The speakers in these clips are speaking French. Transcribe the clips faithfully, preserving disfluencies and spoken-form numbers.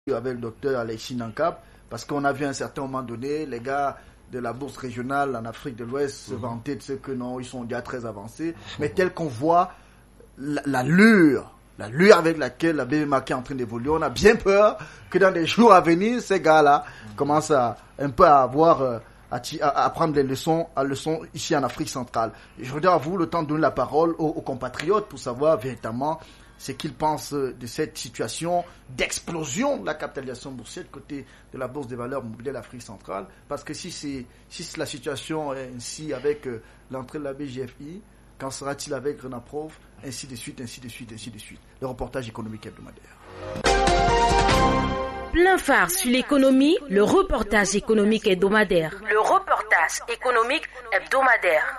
avec le docteur Alexis Nankap, parce qu'on a vu à un certain moment donné, les gars de la bourse régionale en Afrique de l'Ouest se vanter de ce que non, ils sont déjà très avancés, mais tel qu'on voit l'allure, l'allure avec laquelle la B V M A K est en train d'évoluer, on a bien peur que dans les jours à venir, ces gars-là commencent à un peu à avoir, à, à, à prendre les leçons, à leçons ici en Afrique centrale. Et je voudrais à vous le temps de donner la parole aux, aux compatriotes pour savoir véritablement ce qu'ils pensent de cette situation d'explosion de la capitalisation boursière du côté de la Bourse des valeurs mobilières de l'Afrique centrale. Parce que si c'est si c'est la situation est ainsi avec euh, l'entrée de la B G F I, qu'en sera-t-il avec Renaprof, ainsi de suite, ainsi de suite, ainsi de suite. Le reportage économique hebdomadaire. Plein phare sur l'économie, le reportage économique hebdomadaire. Le reportage économique hebdomadaire.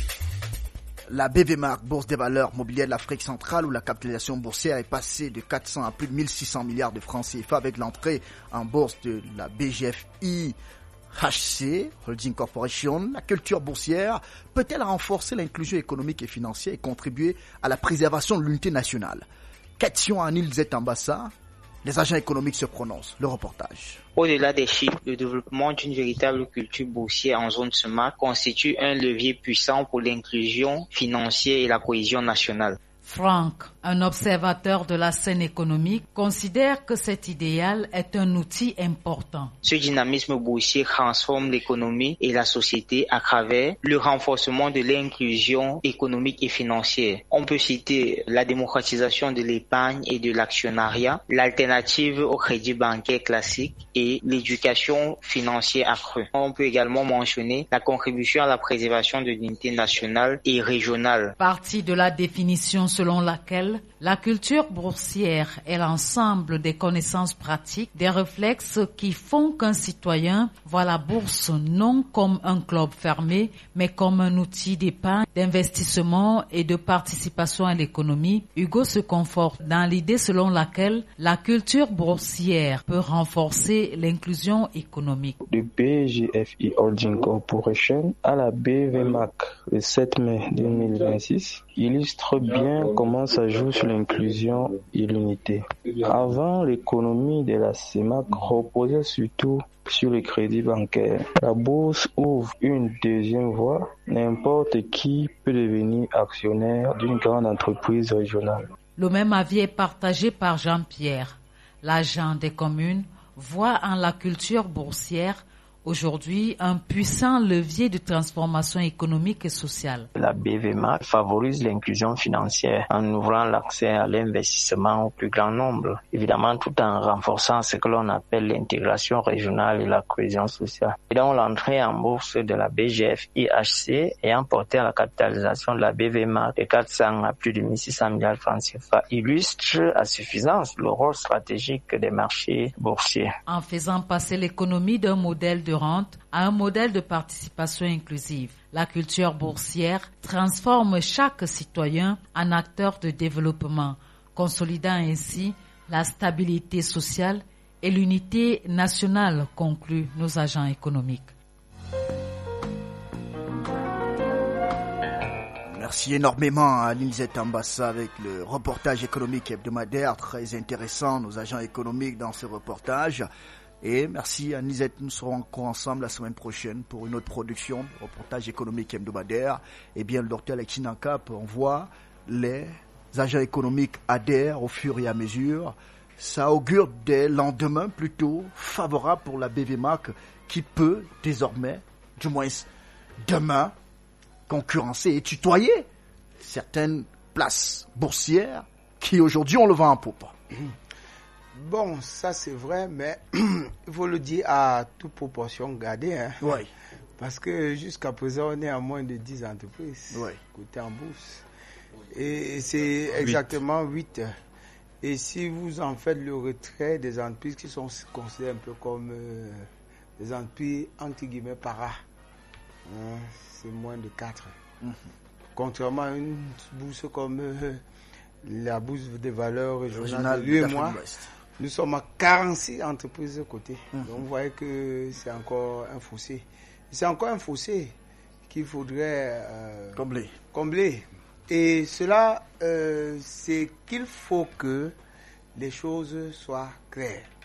La B V M A K, Bourse des valeurs mobilières de l'Afrique centrale, où la capitalisation boursière est passée de quatre cents à plus de mille six cents milliards de francs C F A avec l'entrée en bourse de la B G F I H C, Holding Corporation. La culture boursière peut-elle renforcer l'inclusion économique et financière et contribuer à la préservation de l'unité nationale? Question à Anil Zet-Ambassa. Les agents économiques se prononcent. Le reportage. Au-delà des chiffres, le développement d'une véritable culture boursière en zone S M A constitue un levier puissant pour l'inclusion financière et la cohésion nationale. Franck, un observateur de la scène économique, considère que cet idéal est un outil important. Ce dynamisme boursier transforme l'économie et la société à travers le renforcement de l'inclusion économique et financière. On peut citer la démocratisation de l'épargne et de l'actionnariat, l'alternative au crédit bancaire classique et l'éducation financière accrue. On peut également mentionner la contribution à la préservation de l'unité nationale et régionale. Partie de la définition selon laquelle la culture boursière est l'ensemble des connaissances pratiques, des réflexes qui font qu'un citoyen voit la bourse non comme un club fermé, mais comme un outil d'épargne, d'investissement et de participation à l'économie. Hugo se conforte dans l'idée selon laquelle la culture boursière peut renforcer l'inclusion économique. De B G F I Holding Corporation à la B V M A K le sept mai deux mille vingt-six illustre bien comment ça joue sur l'inclusion et l'unité. Avant, l'économie de la C E M A C reposait surtout sur le crédit bancaire. La bourse ouvre une deuxième voie. N'importe qui peut devenir actionnaire d'une grande entreprise régionale. Le même avis est partagé par Jean-Pierre. L'agent des communes voit en la culture boursière aujourd'hui un puissant levier de transformation économique et sociale. La B V M A favorise l'inclusion financière en ouvrant l'accès à l'investissement au plus grand nombre, évidemment tout en renforçant ce que l'on appelle l'intégration régionale et la cohésion sociale. Et donc l'entrée en bourse de la B G F I H C ayant porté à la capitalisation de la B V M A de quatre cents à plus de mille six cents milliards de francs C F A illustre à suffisance le rôle stratégique des marchés boursiers. En faisant passer l'économie d'un modèle de rente à un modèle de participation inclusive. La culture boursière transforme chaque citoyen en acteur de développement, consolidant ainsi la stabilité sociale et l'unité nationale, concluent nos agents économiques. Merci énormément à Anil Zet-Ambassa avec le reportage économique hebdomadaire, très intéressant, nos agents économiques dans ce reportage. Et merci à Nizette, nous serons encore ensemble la semaine prochaine pour une autre production, reportage économique hebdomadaire. Et bien, le docteur Alexis Nankap, on voit les agents économiques adhèrent au fur et à mesure. Ça augure des lendemains plutôt favorables pour la B V M A K qui peut désormais, du moins demain, concurrencer et tutoyer certaines places boursières qui aujourd'hui on le vend en poupe. Bon, ça c'est vrai, mais il faut le dire à toute proportion gardée. Hein. Oui. Parce que jusqu'à présent, on est à moins de dix entreprises oui. cotées en bourse. Et c'est exactement huit. Et si vous en faites le retrait des entreprises qui sont considérées un peu comme euh, des entreprises entre guillemets para, hein, c'est moins de quatre. Mm-hmm. Contrairement à une bourse comme euh, la bourse des valeurs régionales de lui et moi. Nous sommes à quarante-six entreprises de côté. Mmh. Donc vous voyez que c'est encore un fossé. C'est encore un fossé qu'il faudrait euh, combler. combler. Et cela, euh, c'est qu'il faut que les choses soient claires.